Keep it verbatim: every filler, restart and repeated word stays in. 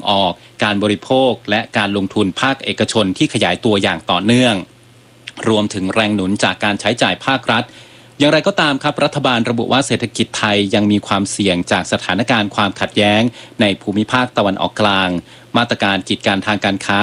ออกการบริโภคและการลงทุนภาคเอกชนที่ขยายตัวอย่างต่อเนื่องรวมถึงแรงหนุนจากการใช้จ่ายภาครัฐอย่างไรก็ตามครับรัฐบาลระบุว่าเศรษฐกิจไทยยังมีความเสี่ยงจากสถานการณ์ความขัดแย้งในภูมิภาคตะวันออกกลางมาตรการกีดกันทางการค้า